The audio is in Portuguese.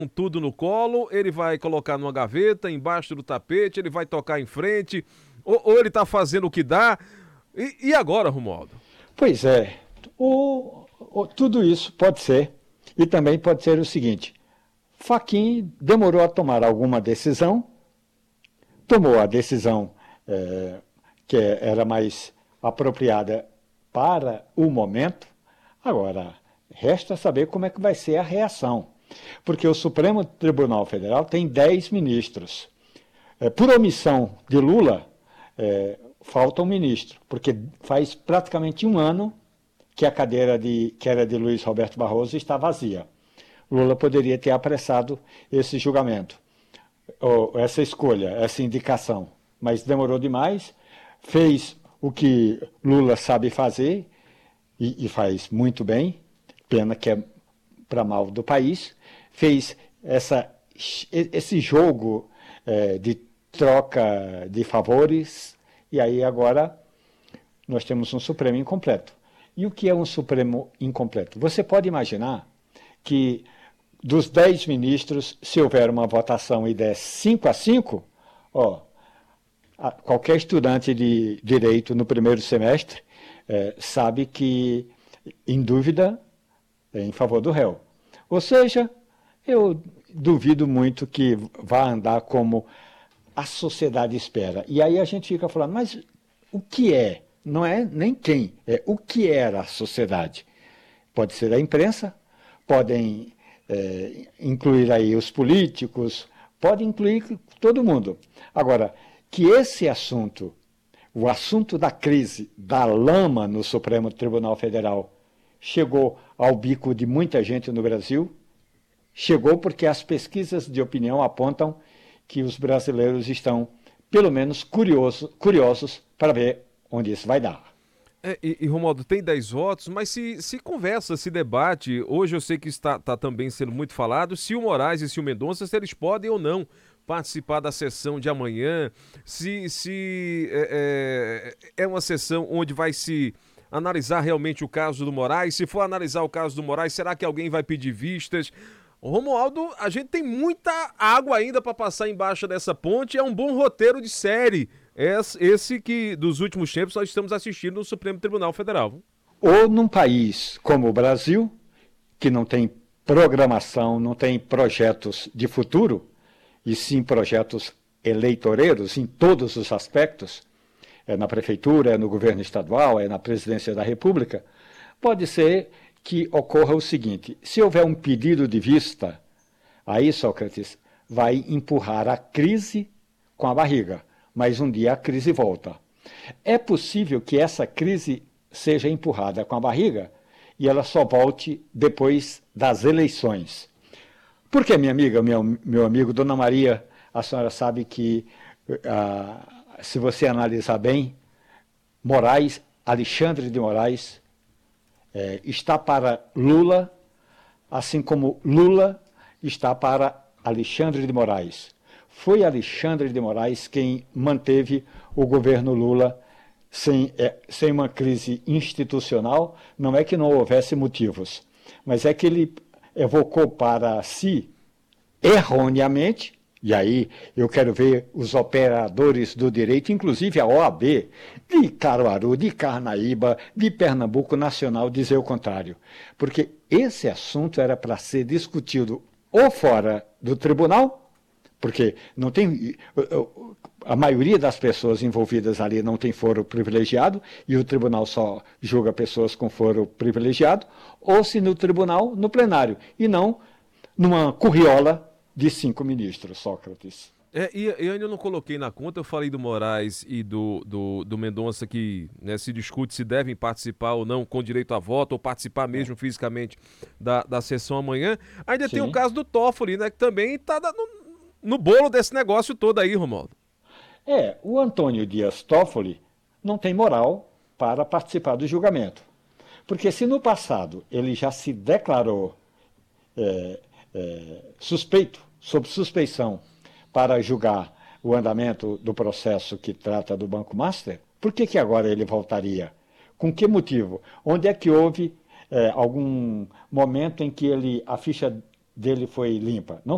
com tudo no colo, ele vai colocar numa gaveta, embaixo do tapete, ele vai tocar em frente, ou ele está fazendo o que dá. E agora, Romualdo? Pois é, tudo isso pode ser. E também pode ser o seguinte: Fachin demorou a tomar alguma decisão, tomou a decisão que era mais apropriada para o momento. Agora, resta saber como é que vai ser a reação. Porque o Supremo Tribunal Federal tem 10 ministros. Por omissão de Lula, falta um ministro, porque faz praticamente um ano que a cadeira que era de Luiz Roberto Barroso está vazia. Lula poderia ter apressado esse julgamento, ou essa escolha, essa indicação, mas demorou demais, fez o que Lula sabe fazer, e faz muito bem, pena que é para mal do país, fez esse jogo de troca de favores, e aí agora nós temos um Supremo incompleto. E o que é um Supremo incompleto? Você pode imaginar que dos 10 ministros, se houver uma votação e der 5-5, qualquer estudante de direito no primeiro semestre sabe que, em dúvida, é em favor do réu. Ou seja, eu duvido muito que vá andar como a sociedade espera. E aí a gente fica falando, mas o que é? Não é nem quem, é o que era a sociedade. Pode ser a imprensa, podem incluir aí os políticos, pode incluir todo mundo. Agora, que esse assunto, o assunto da crise, da lama no Supremo Tribunal Federal, chegou ao bico de muita gente no Brasil, chegou porque as pesquisas de opinião apontam que os brasileiros estão, pelo menos, curiosos para ver onde isso vai dar. Romualdo, tem 10 votos, mas se conversa, se debate, hoje eu sei que está também sendo muito falado, se o Moraes e se o Mendonça, se eles podem ou não participar da sessão de amanhã, se é uma sessão onde vai se analisar realmente o caso do Moraes, se for analisar o caso do Moraes, será que alguém vai pedir vistas? Romualdo, a gente tem muita água ainda para passar embaixo dessa ponte, é um bom roteiro de série. Esse que dos últimos tempos nós estamos assistindo no Supremo Tribunal Federal. Ou num país como o Brasil, que não tem programação, não tem projetos de futuro, e sim projetos eleitoreiros em todos os aspectos, é na prefeitura, é no governo estadual, é na presidência da República, pode ser que ocorra o seguinte: se houver um pedido de vista, aí, Sócrates, vai empurrar a crise com a barriga, mas um dia a crise volta. É possível que essa crise seja empurrada com a barriga e ela só volte depois das eleições. Porque, minha amiga, meu amigo, Dona Maria, a senhora sabe que, se você analisar bem, Alexandre de Moraes, está para Lula, assim como Lula está para Alexandre de Moraes. Foi Alexandre de Moraes quem manteve o governo Lula sem uma crise institucional. Não é que não houvesse motivos, mas é que ele evocou para si, erroneamente, e aí eu quero ver os operadores do direito, inclusive a OAB, de Caruaru, de Carnaíba, de Pernambuco Nacional, dizer o contrário. Porque esse assunto era para ser discutido ou fora do tribunal, porque não tem, a maioria das pessoas envolvidas ali não tem foro privilegiado, e o tribunal só julga pessoas com foro privilegiado, ou se no tribunal, no plenário, e não numa curriola de 5 ministros, Sócrates. E eu ainda não coloquei na conta, eu falei do Moraes e do Mendonça que, né, se discute se devem participar ou não com direito a voto, ou participar mesmo fisicamente da sessão amanhã. Ainda tem o Sim. caso do Toffoli, né, que também está no bolo desse negócio todo aí, Romualdo. O Antônio Dias Toffoli não tem moral para participar do julgamento. Porque se no passado ele já se declarou suspeito, sob suspeição, para julgar o andamento do processo que trata do Banco Master, por que agora ele voltaria? Com que motivo? Onde é que houve algum momento em que a ficha dele foi limpa? Não